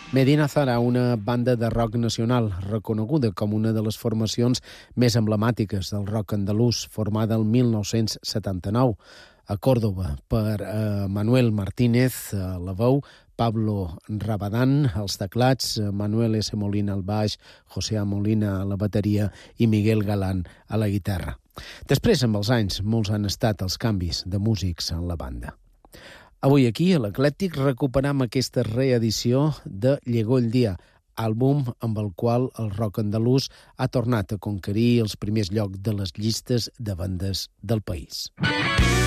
Medina Zara, una banda de rock nacional reconeguda com una de les formacions més emblemàtiques del rock andalús, formada el 1979 a Còrdova per Manuel Martínez a la veu, Pablo Rabadán als teclats, Manuel S. Molina al baix, José A. Molina a la bateria i Miguel Galán a la guitarra. Després, amb els anys, molts han estat els canvis de músics en la banda. Avui aquí, a l'Eclèctic, recuperam aquesta reedició de Llegó el dia, àlbum amb el qual el rock andalús ha tornat a conquerir els primers llocs de les llistes de bandes del país.